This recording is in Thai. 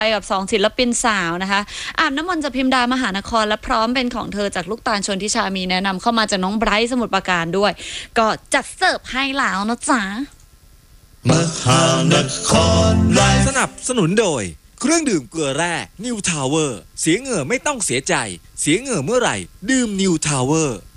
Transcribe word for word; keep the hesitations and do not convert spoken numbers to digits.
ไปกับสองศิลปินสาวนะคะอาบน้ำมนต์จากพิมดามหานครและพร้อมเป็นของเธอจากลูกตาลชนทิชามีแนะนำเข้ามาจากน้องไบรท์สมุทรปราการด้วยก็จัดเสิร์ฟให้แล้วนะจ๊ะมหานครไลฟ์สนับสนุนโดยเครื่องดื่มเกลือแร่นิวทาวเวอร์เสียเหงื่อไม่ต้องเสียใจเสียเหงื่อเมื่อไหร่ดื่มนิวทาวเวอร์